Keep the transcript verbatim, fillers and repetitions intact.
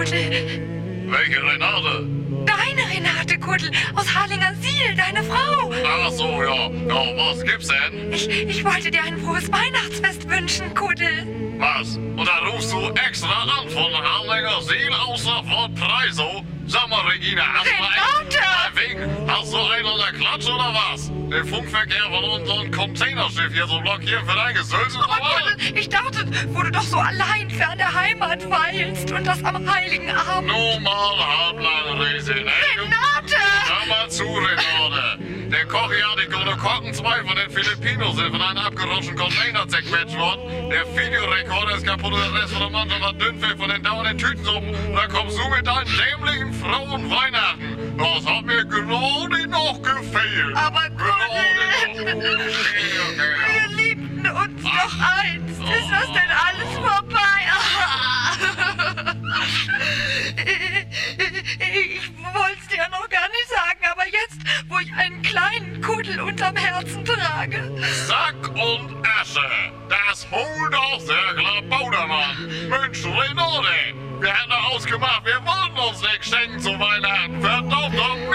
Kuddel. Welche Renate? Deine Renate, Kuddel, aus Harlingersiel, deine Frau. Ach so, ja. Ja, was gibt's denn? Ich, ich wollte dir ein frohes Weihnachtsfest wünschen, Kuddel. Was? Und da rufst du extra an von Harlingersiel aus der Fort Preisow? Sag mal, Regina, hast Renate! du einen... Wegen, hast du einen an der Klatsche oder was? Den Funkverkehr von unserem Containerschiff hier so blockieren für dein Gesülze? Aber Kuddel, ich dachte, wo du doch so allein fern der Heimat weilst und das am Heiligen Abend. Nur mal halblang Riesin, ey. Renate! Hör mal zu, Renate. Der Koch hier hat die Grüne Korken zwei von den Filipinos sind von einem abgerutschten Container zerquetscht worden. Der Videorekorder ist kaputt und der Rest von der Mannschaft hat Dünnpfiff von den dauernden Tütensuppen. Und dann kommst du mit deinen dämlichen frohen Weihnachten. Das hat mir gerade noch gefehlt. Aber Gerade Kuddel, noch. Okay, okay. wir liebten uns doch einst. Ist das denn alles vorbei? Ich wollte es dir noch gar nicht sagen, aber jetzt, wo ich einen kleinen Kuddel unterm Herzen trage. Sack und Asche, das holt doch sehr klar Baudermann. Mensch, Renate, wir hatten doch ausgemacht, wir wollten uns nichts schenken zu Weihnachten. Verdammt doch